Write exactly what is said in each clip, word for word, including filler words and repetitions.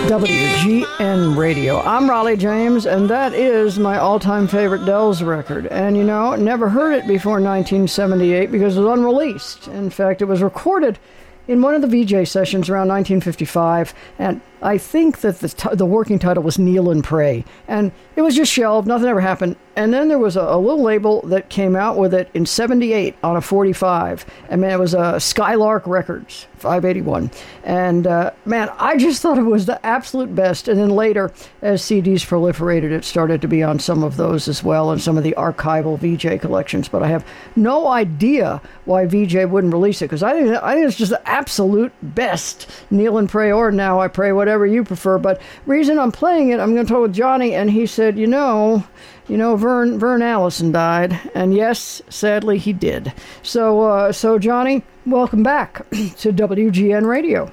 W G N Radio. I'm Raleigh James, and that is my all-time favorite Dells record. And, you know, never heard it before nineteen seventy-eight because it was unreleased. In fact, it was recorded in one of the V J sessions around nineteen fifty-five, and I think that the t- the working title was Kneel and Pray. And it was just shelved, nothing ever happened. And then there was a, a little label that came out with it in seventy-eight on a forty-five. And man, it was uh, Skylark Records, five eighty-one. And uh, man, I just thought it was the absolute best. And then later, as C Ds proliferated, it started to be on some of those as well, and some of the archival V J collections. But I have no idea why V J wouldn't release it, because I think, I think it's just the absolute best. Kneel and Pray, or Now I Pray, whatever you prefer. But reason I'm playing it, I'm going to talk with Johnny, and he said, you know, you know, Vern Vern Allison died, and yes, sadly he did. So, uh, so Johnny, welcome back to W G N Radio.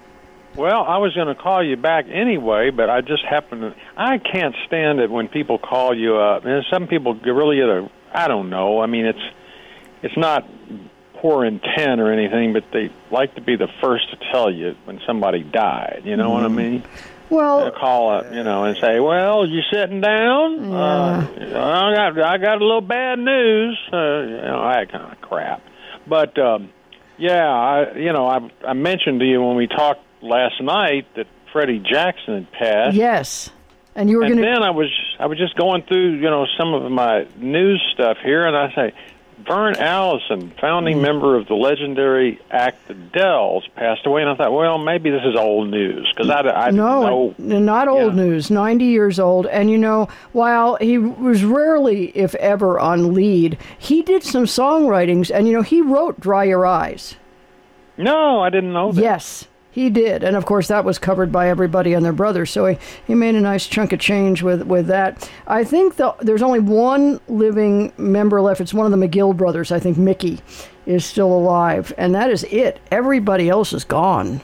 Well, I was going to call you back anyway, but I just happened to. I can't stand it when people call you up, and some people really get a. I don't know. I mean, it's it's not poor intent or anything, but they like to be the first to tell you when somebody died. You know mm. what I mean? Well, they'll call up, you know, and say, "Well, you sitting down? Yeah. Uh, I got, I got a little bad news." Uh, you know, that kind of crap. But um, yeah, I, you know, I, I mentioned to you when we talked last night that Freddie Jackson had passed. Yes, and you were going. And then I was, I was just going through, you know, some of my news stuff here, and I say, Vern Allison, founding mm. member of the legendary act The Dells, passed away, and I thought, well, maybe this is old news, because I, I no, didn't know. not old yeah. news, ninety years old. And, you know, while he was rarely, if ever, on lead, he did some songwritings, and, you know, he wrote Dry Your Eyes. No, I didn't know that. Yes. He did, and of course that was covered by everybody and their brothers, so he, he made a nice chunk of change with, with that. I think the, there's only one living member left. It's one of the McGill brothers. I think Mickey is still alive, and that is it. Everybody else is gone.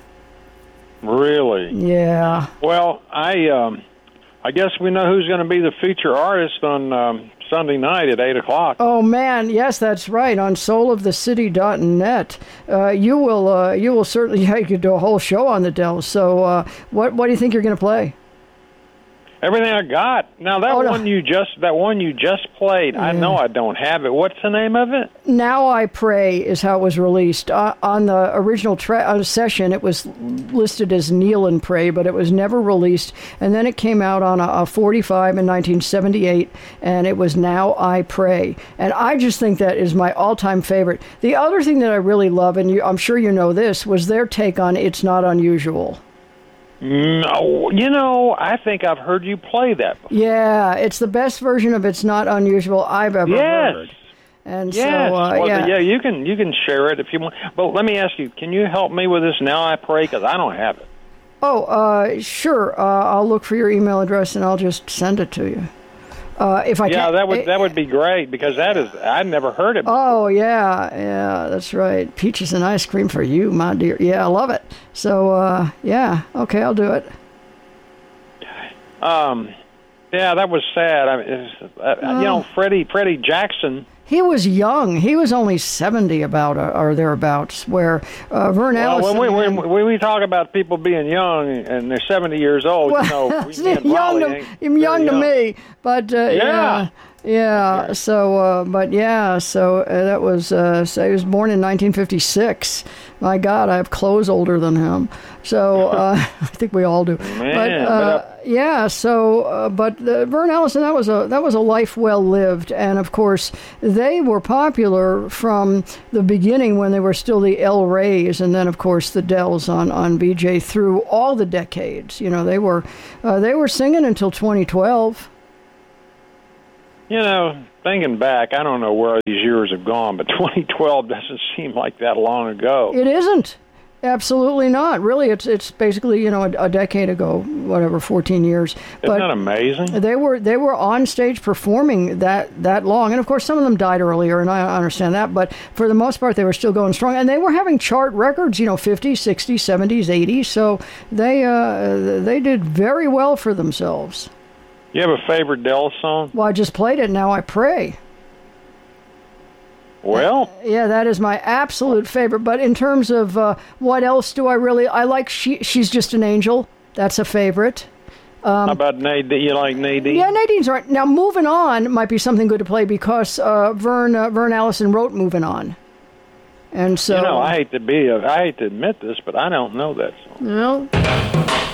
Really? Yeah. Well, I um, I guess we know who's going to be the feature artist on um, Sunday night at eight o'clock. Oh, man, yes, that's right, on soul of the city dot net. Uh, you will uh, you will certainly, yeah, you could do a whole show on the Dells. So uh, what what do you think you're going to play? Everything I got. Now, that oh, one no. you just that one you just played, yeah. I know I don't have it. What's the name of it? Now I Pray is how it was released. Uh, on the original tra- uh, session, it was listed as Kneel and Pray, but it was never released. And then it came out on a, a forty-five in nineteen seventy-eight, and it was Now I Pray. And I just think that is my all-time favorite. The other thing that I really love, and you, I'm sure you know this, was their take on It's Not Unusual. No, you know, I think I've heard you play that before. Yeah, it's the best version of It's Not Unusual I've ever yes. heard. And yes. so, uh, well, yeah. yeah, you can you can share it if you want. But let me ask you, can you help me with this Now I Pray? Because I don't have it. Oh, uh, sure. Uh, I'll look for your email address and I'll just send it to you. Uh, if I yeah, can, that would that would be great, because that is I'd never heard it before. Oh yeah, yeah, that's right. Peaches and ice cream for you, my dear. Yeah, I love it. So uh, yeah, okay, I'll do it. Um, yeah, that was sad. I mean, uh, uh, you know, Freddie Freddie Jackson. He was young. He was only seventy about uh, or thereabouts. Where uh, Vern well, Allison. When we, when, when we talk about people being young and they're seventy years old, well, you know, we young to, young, young to me, but uh, yeah. yeah. Yeah, so, uh, but yeah, so uh, that was, uh, so he was born in nineteen fifty-six. My God, I have clothes older than him. So, uh, I think we all do. Man, but, uh, but yeah, so, uh, but uh, Vern Allison, that was a, that was a life well lived. And of course, they were popular from the beginning when they were still the El Rays. And then, of course, the Dells on, on B J through all the decades. You know, they were, uh, they were singing until twenty twelve. You know, thinking back, I don't know where these years have gone, but twenty twelve doesn't seem like that long ago. It isn't. Absolutely not. Really, it's it's basically, you know, a, a decade ago, whatever, fourteen years. Isn't but that amazing? They were they were on stage performing that that long, and of course, some of them died earlier, and I understand that. But for the most part, they were still going strong, and they were having chart records, you know, fifties, sixties, seventies, eighties. So they uh, they did very well for themselves. You have a favorite Dells song? Well, I just played it. Now I Pray. Well, yeah, that is my absolute favorite. But in terms of uh, what else do I really, I like she, She's Just an Angel. That's a favorite. Um, How about Nadine? You like Nadine? Yeah, Nadine's right. Now, Moving On might be something good to play because uh, Vern uh, Vern Allison wrote Moving On. And so, you know, I hate to be, a, I hate to admit this, but I don't know that song. You know,